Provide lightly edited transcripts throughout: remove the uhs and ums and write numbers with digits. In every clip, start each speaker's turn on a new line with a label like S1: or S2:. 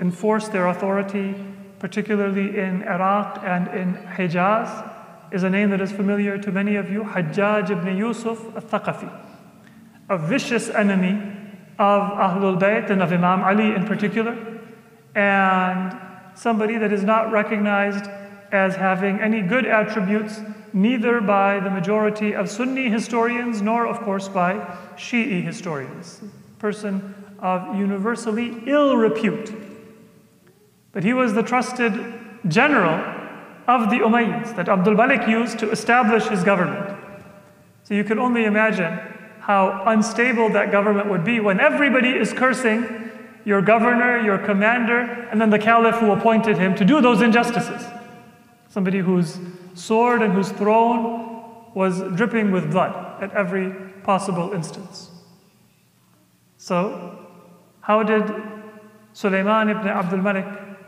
S1: enforce their authority, particularly in Iraq and in Hijaz, is a name that is familiar to many of you, Hajjaj ibn Yusuf al-Thaqafi, a vicious enemy of Ahlul Bayt and of Imam Ali in particular, and somebody that is not recognized as having any good attributes, neither by the majority of Sunni historians, nor of course by Shi'i historians. A person of universally ill repute. But he was the trusted general of the Umayyads that Abdul Malik used to establish his government. So you can only imagine how unstable that government would be when everybody is cursing your governor, your commander, and then the caliph who appointed him to do those injustices. Somebody whose sword and whose throne was dripping with blood at every possible instance. So, how did Sulaiman ibn Abdul Malik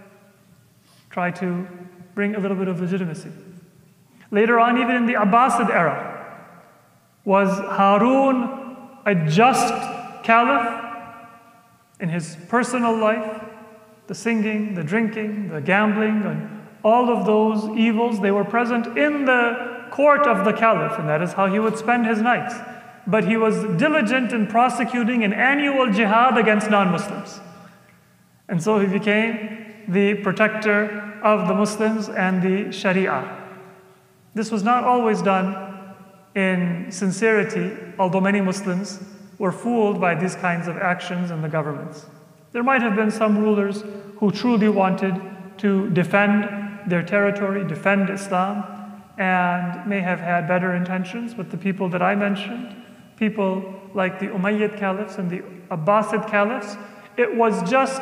S1: try to bring a little bit of legitimacy? Later on, even in the Abbasid era, was Harun a just caliph in his personal life? The singing, the drinking, the gambling, and all of those evils, they were present in the court of the caliph, and that is how he would spend his nights. But he was diligent in prosecuting an annual jihad against non-Muslims. And so he became the protector of the Muslims and the Sharia. This was not always done in sincerity, although many Muslims were fooled by these kinds of actions in the governments. There might have been some rulers who truly wanted to defend their territory, defend Islam, and may have had better intentions with the people that I mentioned, people like the Umayyad caliphs and the Abbasid caliphs. It was just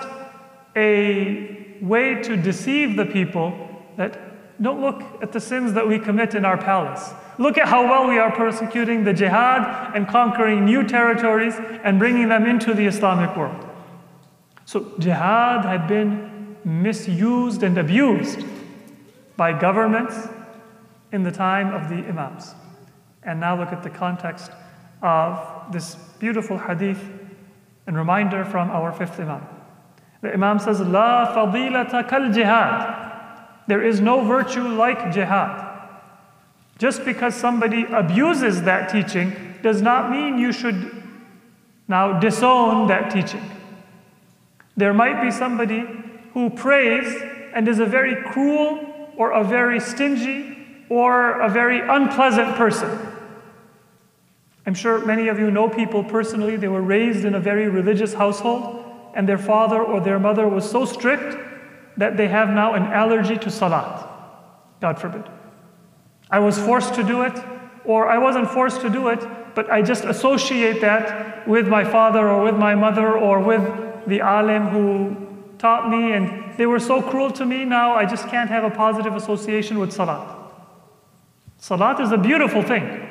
S1: a way to deceive the people that don't look at the sins that we commit in our palace. Look at how well we are persecuting the jihad and conquering new territories and bringing them into the Islamic world. So jihad had been misused and abused by governments in the time of the Imams. And now look at the context of this beautiful hadith and reminder from our fifth Imam. The Imam says, La fadilata kal jihad. There is no virtue like jihad. Just because somebody abuses that teaching does not mean you should now disown that teaching. There might be somebody who prays and is a very cruel or a very stingy or a very unpleasant person. I'm sure many of you know people personally. They were raised in a very religious household, and their father or their mother was so strict that they have now an allergy to salat. God forbid. I was forced to do it, or I wasn't forced to do it, but I just associate that with my father or with my mother or with the alim who taught me, and they were so cruel to me, now I just can't have a positive association with salat. Salat is a beautiful thing.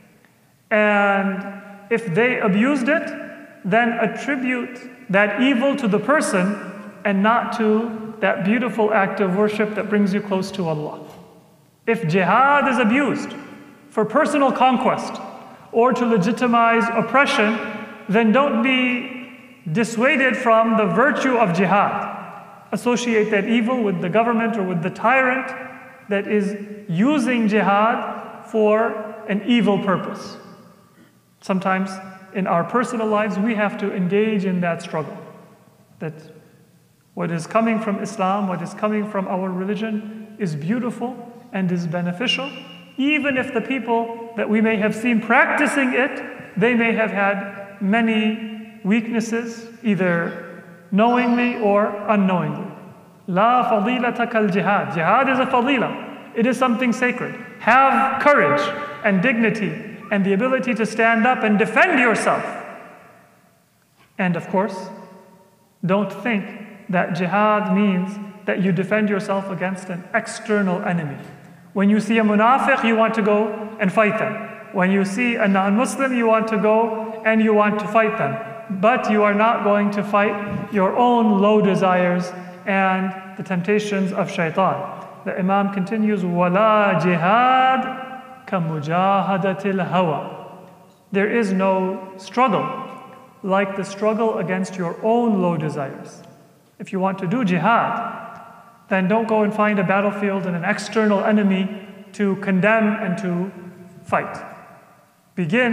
S1: And if they abused it, then attribute that evil to the person and not to that beautiful act of worship that brings you close to Allah. If jihad is abused for personal conquest or to legitimize oppression, then don't be dissuaded from the virtue of jihad. Associate that evil with the government or with the tyrant that is using jihad for an evil purpose. Sometimes in our personal lives, we have to engage in that struggle. That what is coming from Islam, what is coming from our religion is beautiful and is beneficial, even if the people that we may have seen practicing it, they may have had many weaknesses, either knowingly or unknowingly. La fadilata kal jihad. Jihad is a fadila. It is something sacred. Have courage and dignity and the ability to stand up and defend yourself. And of course, don't think that jihad means that you defend yourself against an external enemy. When you see a munafiq, you want to go and fight them. When you see a non-Muslim, you want to go and you want to fight them. But you are not going to fight your own low desires and the temptations of shaitan. The Imam continues, وَلَا جِهَادٍ كَمُجَاهَدَةِ الْهَوَى. There is no struggle like the struggle against your own low desires. If you want to do jihad, then don't go and find a battlefield and an external enemy to condemn and to fight. Begin